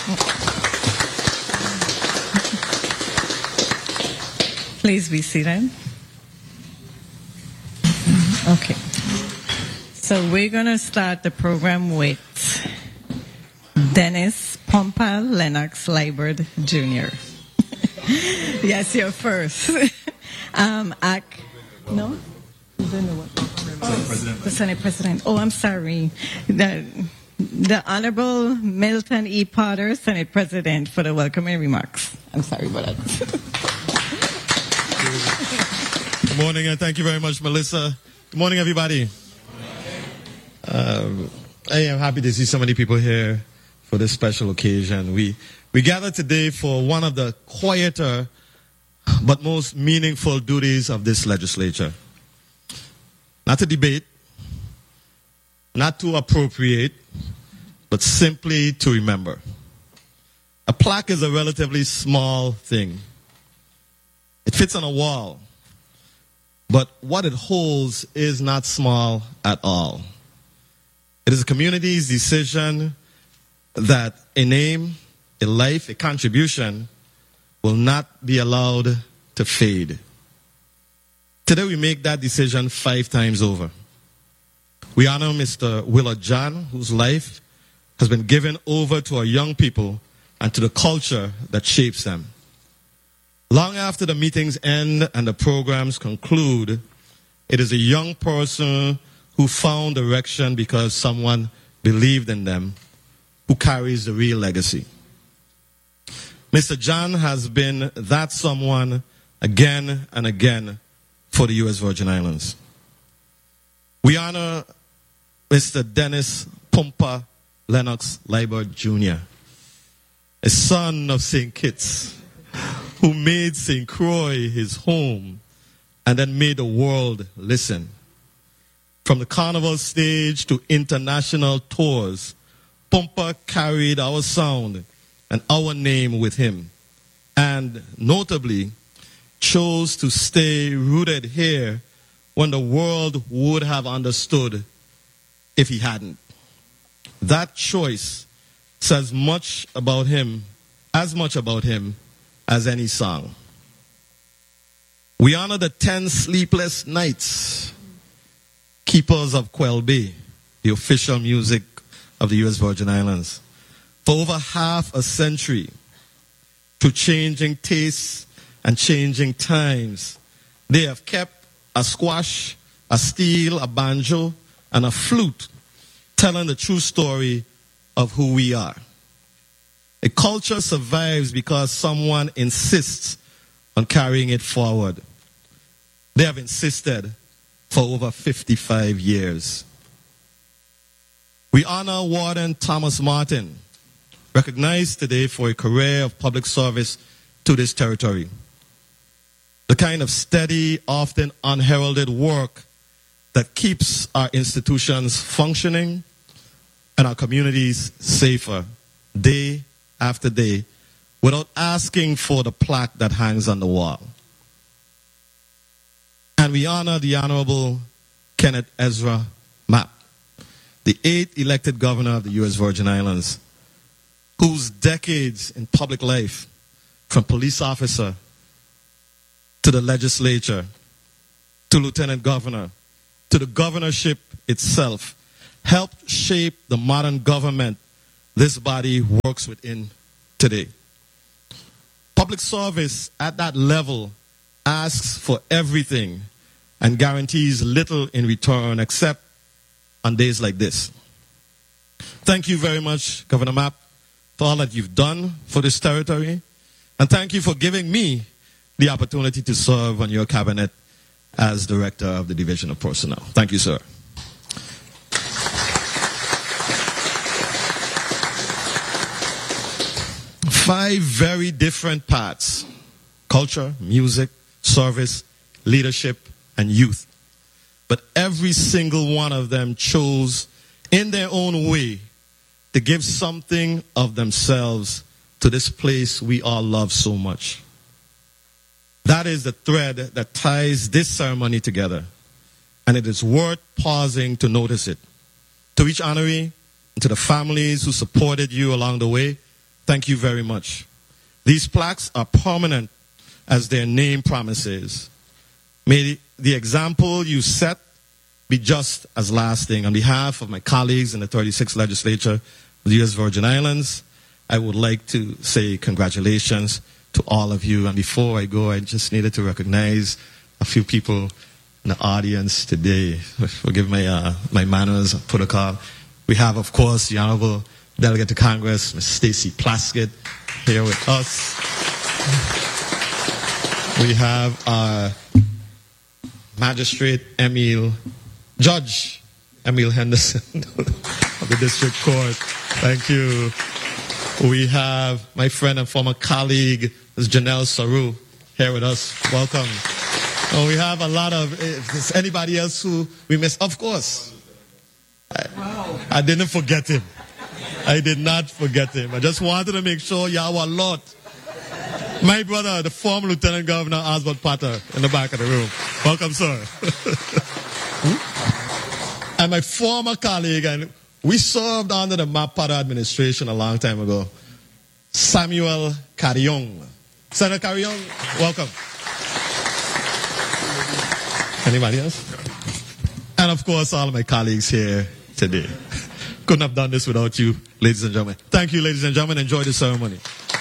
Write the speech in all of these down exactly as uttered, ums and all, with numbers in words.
Please be seated. Okay. So we're going to start the program with Dennis Pompa Lennox Liburd Junior Yes, you're first. um, ac- no? You don't know what? Oh, the Senate President. Oh, I'm sorry. The, the Honorable Milton E. Potter, Senate President, for the welcoming remarks. I'm sorry about that. Good morning, and thank you very much, Melissa. Good morning, everybody. Um, I am happy to see so many people here for this special occasion. We we gather today for one of the quieter but most meaningful duties of this legislature. Not to debate, not to appropriate, but simply to remember. A plaque is a relatively small thing. It fits on a wall, but what it holds is not small at all. It is a community's decision that a name, a life, a contribution will not be allowed to fade. Today we make that decision five times over. We honor Mister Willard John, whose life has been given over to our young people and to the culture that shapes them. Long after the meetings end and the programs conclude, it is a young person who found direction because someone believed in them who carries the real legacy. Mister John has been that someone again and again for the U S Virgin Islands. We honor Mister Dennis Pompa Lennox Liburd Junior, a son of Saint Kitts, who made Saint Croix his home and then made the world listen. From the carnival stage to international tours, Pompa carried our sound and our name with him, and notably chose to stay rooted here when the world would have understood if he hadn't. That choice says much about him, as much about him as any song. We honor the ten sleepless nights, keepers of Quail Bay, the official music of the U S Virgin Islands. For over half a century, through changing tastes and changing times, they have kept a squash, a steel, a banjo, and a flute telling the true story of who we are. A culture survives because someone insists on carrying it forward. They have insisted for over fifty-five years. We honor Warden Thomas Martin, recognized today for a career of public service to this territory. The kind of steady, often unheralded work that keeps our institutions functioning and our communities safer day after day without asking for the plaque that hangs on the wall. And we honor the Honorable Kenneth Ezra Mapp, the eighth elected governor of the U S Virgin Islands, whose decades in public life, from police officer to the legislature, to lieutenant governor, to the governorship itself, helped shape the modern government this body works within today. Public service at that level asks for everything and guarantees little in return except on days like this. Thank you very much, Governor Mapp, for all that you've done for this territory. And thank you for giving me the opportunity to serve on your cabinet as Director of the Division of Personnel. Thank you, sir. Five very different paths: culture, music, service, leadership, and youth. But every single one of them chose, in their own way, to give something of themselves to this place we all love so much. That is the thread that ties this ceremony together, and it is worth pausing to notice it. To each honoree and to the families who supported you along the way, thank you very much. These plaques are permanent as their name promises. May the example you set be just as lasting. On behalf of my colleagues in the thirty-sixth Legislature of the U S Virgin Islands, I would like to say congratulations to all of you. And before I go, I just needed to recognize a few people in the audience today. Forgive my, uh, my manners of protocol. We have, of course, the Honorable Delegate to Congress, Miz Stacey Plaskett, here with us. We have our Magistrate Emil, Judge Emil Henderson of the District Court. Thank you. We have my friend and former colleague, Miz Janelle Saru, here with us. Welcome. And we have a lot of, if there's anybody else who we missed, of course. I, wow. I didn't forget him. I did not forget him. I just wanted to make sure y'all were alert. My brother, the former Lieutenant Governor Oswald Potter, in the back of the room. Welcome, sir. And my former colleague, and we served under the Map Potter administration a long time ago, Samuel Carrion. Senator Carrion, welcome. Anybody else? And of course, all of my colleagues here today. Couldn't have done this without you, ladies and gentlemen. Thank you, ladies and gentlemen. Enjoy the ceremony.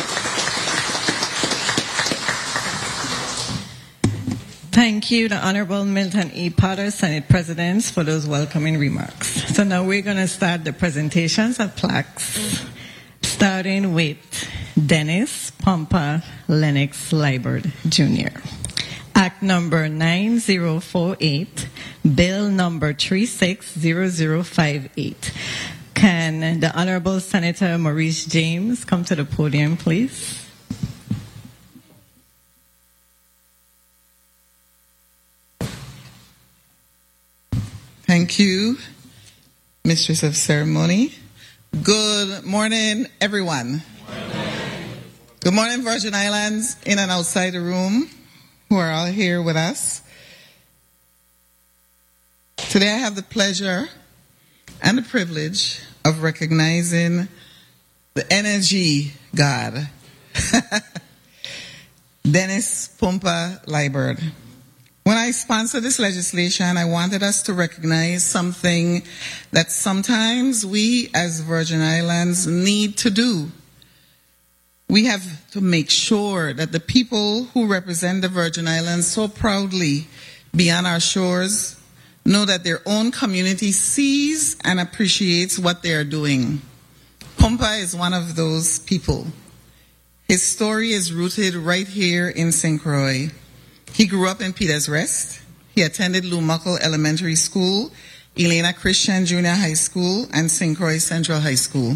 Thank you, the Honorable Milton E. Potter, Senate President, for those welcoming remarks. So now we're going to start the presentations of plaques, starting with Dennis Pompa Lennox Liburd, Junior Act number nine zero four eight, Bill number three six zero zero five eight. Can the Honorable Senator Maurice James come to the podium, please? Thank you, Mistress of Ceremony. Good morning, everyone. Morning. Good morning, Virgin Islands, in and outside the room, who are all here with us. Today I have the pleasure and the privilege of recognizing the energy god, Dennis Pompa Liburd. When I sponsored this legislation, I wanted us to recognize something that sometimes we as Virgin Islands need to do. We have to make sure that the people who represent the Virgin Islands so proudly beyond our shores know that their own community sees and appreciates what they are doing. Pompa is one of those people. His story is rooted right here in Saint Croix. He grew up in Peters Rest. He attended Lou Muckle Elementary School, Elena Christian Junior High School, and Saint Croix Central High School.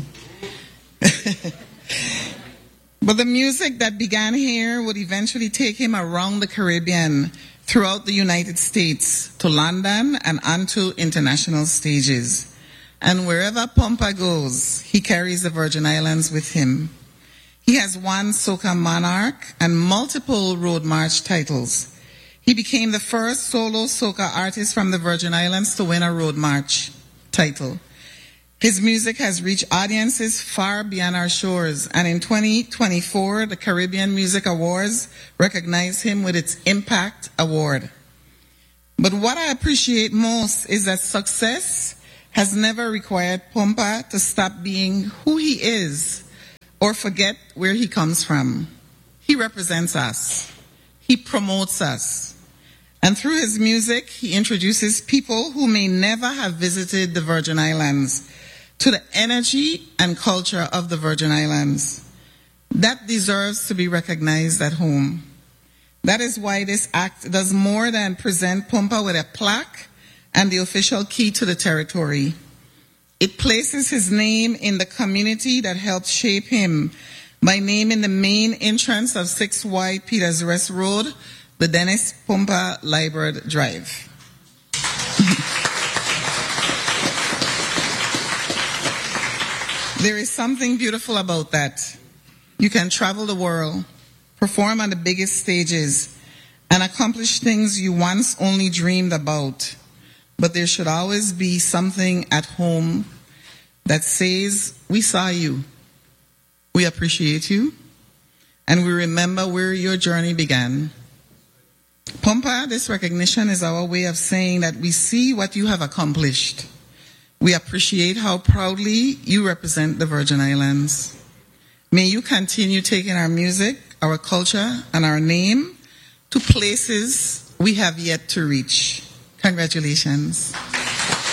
But the music that began here would eventually take him around the Caribbean, throughout the United States, to London and onto international stages. And wherever Pompa goes, he carries the Virgin Islands with him. He has won Soca Monarch and multiple Road March titles. He became the first solo soca artist from the Virgin Islands to win a Road March title. His music has reached audiences far beyond our shores, and in twenty twenty-four, the Caribbean Music Awards recognized him with its Impact Award. But what I appreciate most is that success has never required Pompa to stop being who he is or forget where he comes from. He represents us. He promotes us. And through his music, he introduces people who may never have visited the Virgin Islands to the energy and culture of the Virgin Islands. That deserves to be recognized at home. That is why this act does more than present Pompa with a plaque and the official key to the territory. It places his name in the community that helped shape him by naming the main entrance of six Y Peters Rest Road, the Dennis Pompa Liburd Drive. There is something beautiful about that. You can travel the world, perform on the biggest stages, and accomplish things you once only dreamed about. But there should always be something at home that says, we saw you. We appreciate you, and we remember where your journey began. Pumpa, this recognition is our way of saying that we see what you have accomplished. We appreciate how proudly you represent the Virgin Islands. May you continue taking our music, our culture, and our name to places we have yet to reach. Congratulations.